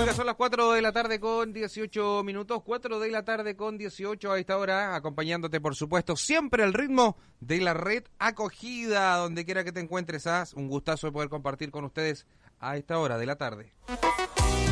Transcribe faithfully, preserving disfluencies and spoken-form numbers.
Oiga, son las cuatro de la tarde con dieciocho minutos, cuatro de la tarde con dieciocho a esta hora, acompañándote, por supuesto, siempre al ritmo de la red acogida, donde quiera que te encuentres. ¿Ah? Un gustazo de poder compartir con ustedes a esta hora de la tarde.